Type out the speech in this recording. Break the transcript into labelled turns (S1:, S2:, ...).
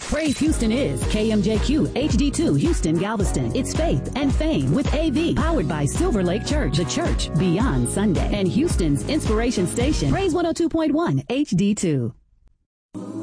S1: Praise Houston is KMJQ HD2 Houston Galveston. It's faith and fame with AV, powered by Silver Lake Church, the church beyond Sunday, and Houston's inspiration station. Praise 102.1 HD2.